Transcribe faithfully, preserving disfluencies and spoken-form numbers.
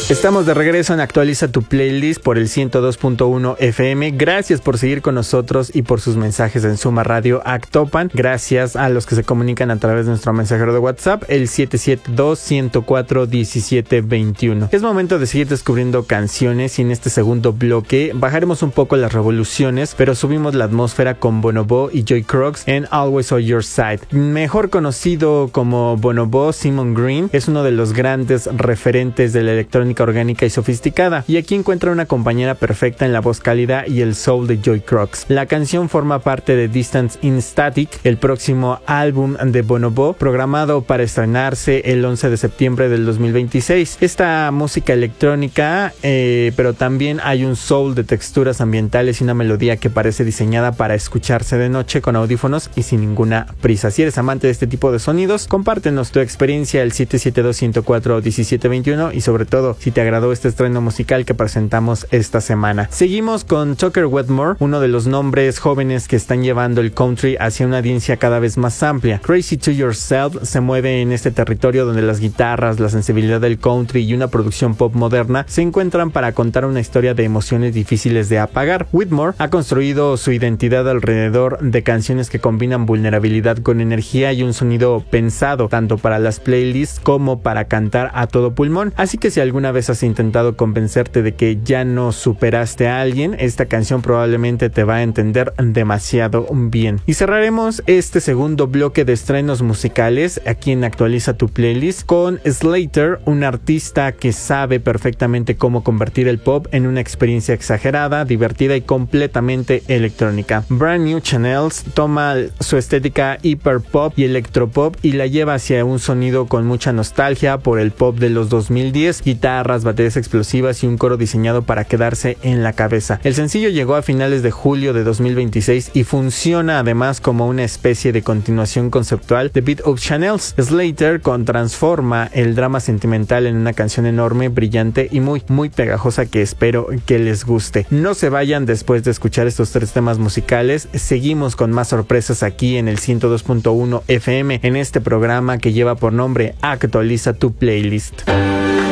Estamos de regreso en Actualiza tu Playlist por el ciento dos punto uno F M. Gracias por seguir con nosotros y por sus mensajes en Suma Radio Actopan. Gracias a los que se comunican a través de nuestro mensajero de WhatsApp, el siete siete dos, uno cero cuatro, uno siete dos uno. Es momento de seguir descubriendo canciones y en este segundo bloque bajaremos un poco las revoluciones, pero subimos la atmósfera con Bonobo y Joy Crocs en Always on Your Side. Mejor conocido como Bonobo, Simon Green es uno de los grandes referentes de la electrónica orgánica y sofisticada, y aquí encuentra una compañera perfecta en la voz cálida y el soul de Joy Crocs. La canción forma parte de Distance in Static, el próximo álbum de Bonobo, programado para estrenarse el once de septiembre del dos mil veintiséis. Esta música electrónica, eh, pero también hay un soul de texturas ambientales y una melodía que parece diseñada para escucharse de noche con audífonos y sin ninguna prisa. Si eres amante de este tipo de sonidos, compártenos tu experiencia al siete siete dos, uno cero cuatro, uno siete dos uno y sobre todo si te agradó este estreno musical que presentamos esta semana. Seguimos con Tucker Wetmore, uno de los nombres jóvenes que están llevando el country hacia una audiencia cada vez más amplia. Crazy to Yourself se mueve en este territorio donde las guitarras, la sensibilidad del country y una producción pop moderna se encuentran para contar una historia de emociones difíciles de apagar. Whitmore ha construido su identidad alrededor de canciones que combinan vulnerabilidad con energía y un sonido pensado tanto para las playlists como para cantar a todo pulmón. Así que si alguna vez has intentado convencerte de que ya no superaste a alguien, esta canción probablemente te va a entender demasiado bien. Y cerraremos este segundo bloque de estrenos musicales aquí en Actualiza tu Playlist con Slater, un artista que sabe perfectamente cómo convertir el pop en una experiencia exagerada, divertida y completamente electrónica. Brand New Channels toma su estética hiper pop y electropop y la lleva hacia un sonido con mucha nostalgia por el pop de los dos mil diez, guitarras, baterías explosivas y un coro diseñado para quedarse en la cabeza. El sencillo llegó a finales de julio de dos mil veintiséis y funciona además como una especie de continuación conceptual de Beat of Channels. Slater con transforma el drama sentimental en una canción enorme, brillante y muy muy pegajosa que espero que les guste. No se vayan después de escuchar estos tres temas musicales. Seguimos con más sorpresas aquí en el ciento dos punto uno F M en este programa que lleva por nombre Actualiza tu Playlist.